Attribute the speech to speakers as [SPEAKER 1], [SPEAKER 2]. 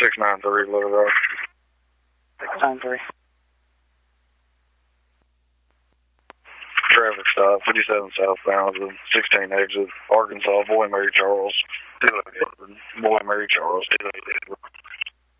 [SPEAKER 1] 693 Little Rock.
[SPEAKER 2] 693.
[SPEAKER 1] Traffic stop, 57 southbound, 16 exit, Arkansas, Boy Mary Charles, Boy Mary Charles.